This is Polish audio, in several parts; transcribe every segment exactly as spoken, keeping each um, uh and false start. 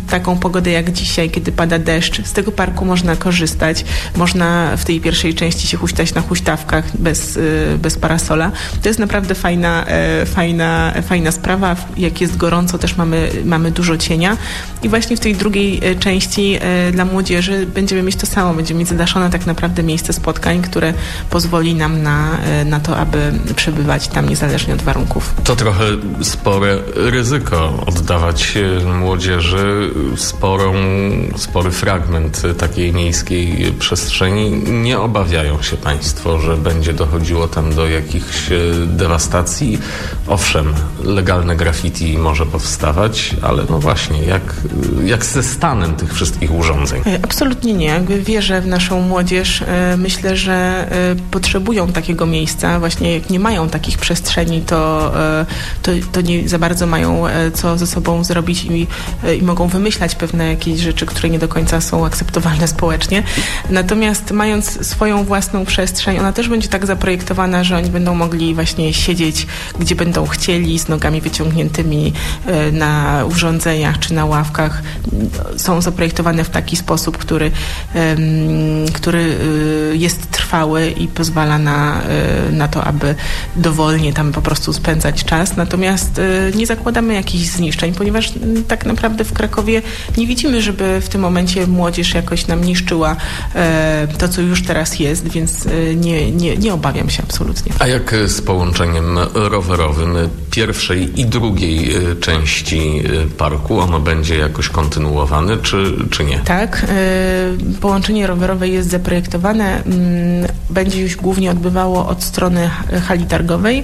taką pogodę jak dzisiaj, kiedy pada deszcz, z tego parku można korzystać. Można w tej pierwszej części się huśtać na huśtawkach bez, bez parasola. To jest naprawdę fajna, fajna, fajna sprawa. Jak jest gorąco, też mamy, mamy dużo cienia. I właśnie w tej drugiej części dla młodzieży będziemy mieć to samo. Będziemy mieć zadaszone tak naprawdę miejsce spotkań, które pozwoli nam na, na to, aby przebywać tam niezależnie od warunków. To trochę spore ryzyko oddawać młodzieży sporą, spory fragment takiej miejskiej przestrzeni. Nie obawiają się Państwo, że będzie dochodziło tam do jakichś dewastacji? Owszem, legalne graffiti może powstawać, ale no właśnie, jak, jak ze stanem tych wszystkich urządzeń? Absolutnie nie. Jakby wierzę w naszą młodzież. Myślę, że potrzebują takiego miejsca. Właśnie jak nie mają takich przestrzeni, to, to, to nie za bardzo mają co ze sobą zrobić i, i mogą wymyślać pewne jakieś rzeczy, które nie do końca są akceptowalne społecznie. Natomiast mając swoją własną przestrzeń, ona też będzie tak zaprojektowana, że oni będą mogli właśnie siedzieć, gdzie będą chcieli, z nogami wyciągniętymi na urządzeniach czy na ławkach. Są zaprojektowane w taki sposób, który, który jest trwały i pozwala na, na to, aby dowolnie tam po prostu spędzać czas. Natomiast nie zakładamy jakichś zniszczeń, ponieważ tak naprawdę w Krakowie nie widzimy, żeby w tym momencie młodzież jakoś nam niszczyła to, co już teraz jest, więc nie, nie, nie obawiam się absolutnie. A jak z połączeniem rowerowym pierwszej i drugiej części parku? Ono będzie jakoś kontynuowane, czy, czy nie? Tak. Połączenie rowerowe jest zaprojektowane. Będzie już głównie odbywało od strony hali targowej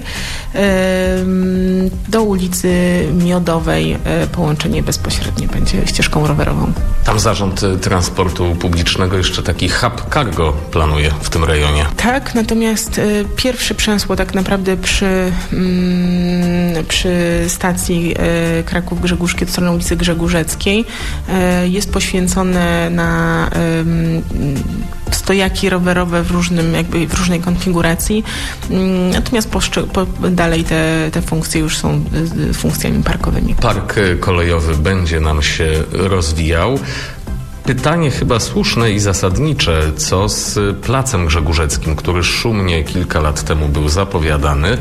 do ulicy Miodowej. Połączenie bezpośrednie będzie ścieżką rowerową. Tam Zarząd Transportu Publicznego jeszcze taki hub cargo planuje w tym rejonie. Tak, natomiast y, pierwsze przęsło tak naprawdę przy, mm, przy stacji y, Kraków-Grzegórzki od strony ulicy Grzegórzeckiej y, jest poświęcone na y, stojaki rowerowe w różnym, jakby w różnej konfiguracji. Y, natomiast po, po, dalej te, te funkcje już są y, funkcjami parkowymi. Park kolejowy będzie nam się rozwijał. Pytanie chyba słuszne i zasadnicze, co z Placem Grzegórzeckim, który szumnie kilka lat temu był zapowiadany.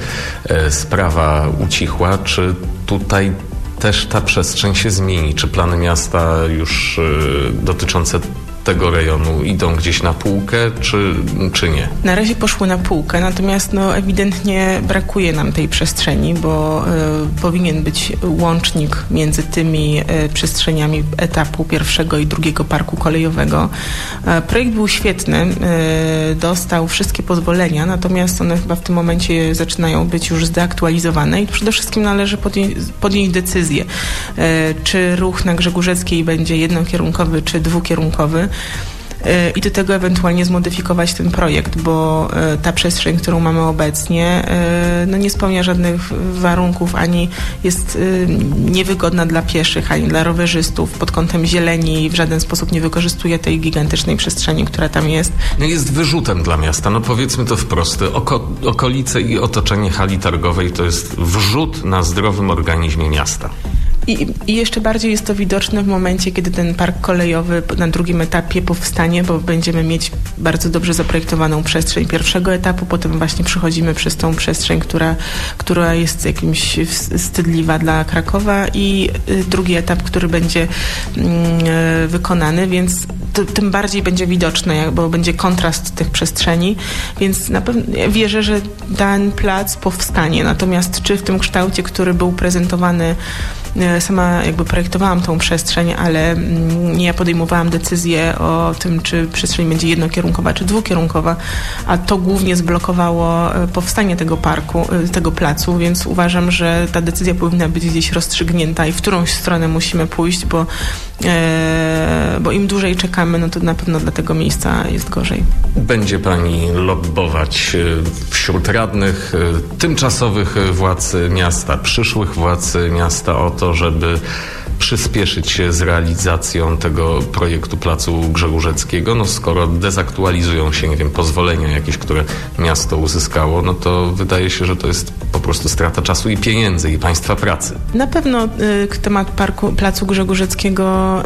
Sprawa ucichła. Czy tutaj też ta przestrzeń się zmieni? Czy plany miasta już dotyczące tego rejonu idą gdzieś na półkę, czy, czy nie? Na razie poszły na półkę, natomiast no, ewidentnie brakuje nam tej przestrzeni, bo y, powinien być łącznik między tymi y, przestrzeniami etapu pierwszego i drugiego parku kolejowego. Y, projekt był świetny, y, dostał wszystkie pozwolenia, natomiast one chyba w tym momencie zaczynają być już zdeaktualizowane i przede wszystkim należy podję- podjąć decyzję, y, czy ruch na Grzegórzeckiej będzie jednokierunkowy, czy dwukierunkowy. I do tego ewentualnie zmodyfikować ten projekt, bo ta przestrzeń, którą mamy obecnie, no nie spełnia żadnych warunków, ani jest niewygodna dla pieszych, ani dla rowerzystów pod kątem zieleni, w żaden sposób nie wykorzystuje tej gigantycznej przestrzeni, która tam jest. No jest wyrzutem dla miasta, no powiedzmy to wprost. Oko, okolice i otoczenie hali targowej to jest wrzut na zdrowym organizmie miasta. I, I jeszcze bardziej jest to widoczne w momencie, kiedy ten park kolejowy na drugim etapie powstanie, bo będziemy mieć bardzo dobrze zaprojektowaną przestrzeń pierwszego etapu, potem właśnie przechodzimy przez tą przestrzeń, która, która jest jakimś wstydliwa dla Krakowa i drugi etap, który będzie mm, wykonany, więc to, tym bardziej będzie widoczne, bo będzie kontrast tych przestrzeni, więc na pewno ja wierzę, że ten plac powstanie, natomiast czy w tym kształcie, który był prezentowany, sama jakby projektowałam tą przestrzeń, ale nie ja podejmowałam decyzję o tym, czy przestrzeń będzie jednokierunkowa, czy dwukierunkowa, a to głównie zblokowało powstanie tego parku, tego placu, więc uważam, że ta decyzja powinna być gdzieś rozstrzygnięta i w którąś stronę musimy pójść, bo, e, bo im dłużej czekamy, no to na pewno dla tego miejsca jest gorzej. Będzie pani lobbować wśród radnych, tymczasowych władz miasta, przyszłych władz miasta o to, żeby przyspieszyć się z realizacją tego projektu Placu Grzegórzeckiego. No skoro dezaktualizują się, nie wiem, pozwolenia jakieś, które miasto uzyskało, no to wydaje się, że to jest po prostu strata czasu i pieniędzy, i państwa pracy. Na pewno y, temat parku, Placu Grzegórzeckiego